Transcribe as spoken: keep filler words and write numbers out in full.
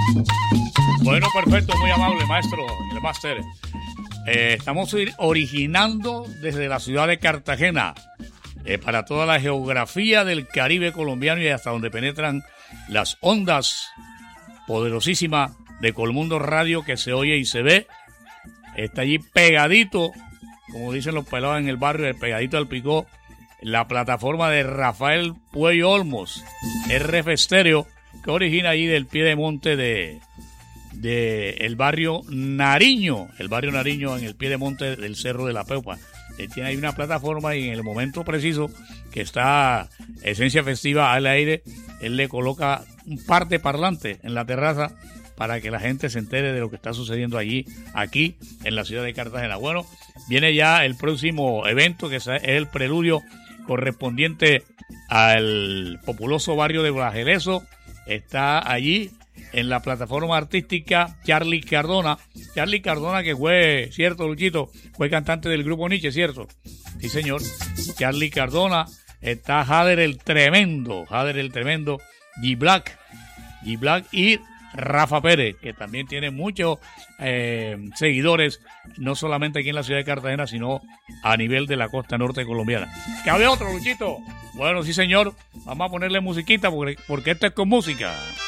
Bueno, perfecto, muy amable, maestro, el máster. Eh, estamos originando desde la ciudad de Cartagena eh, para toda la geografía del Caribe colombiano y hasta donde penetran las ondas poderosísimas de Colmundo Radio, que se oye y se ve. Está allí pegadito, como dicen los pelados en el barrio, el pegadito al picó, la plataforma de Rafael Puello Olmos, R F Estéreo, que origina allí del pie de monte de, de el barrio Nariño, el barrio Nariño en el pie de monte del Cerro de la Peupa. Él tiene ahí una plataforma y en el momento preciso que está Esencia Festiva al aire, él le coloca un par de parlantes en la terraza para que la gente se entere de lo que está sucediendo allí, aquí, en la ciudad de Cartagena. Bueno, viene ya el próximo evento, que es el preludio correspondiente al populoso barrio de Bajeleso. Está allí en la plataforma artística Charlie Cardona. Charlie Cardona, que fue, cierto, Luchito, fue cantante del grupo Nietzsche, ¿cierto? Sí, señor. Charlie Cardona. Está Jader el Tremendo, Jader el Tremendo, G Black, G Black y Rafa Pérez, que también tiene muchos eh, seguidores, no solamente aquí en la ciudad de Cartagena, sino a nivel de la costa norte colombiana. ¿Cabe otro, Luchito? Bueno, sí, señor. Vamos a ponerle musiquita porque, porque esto es con música.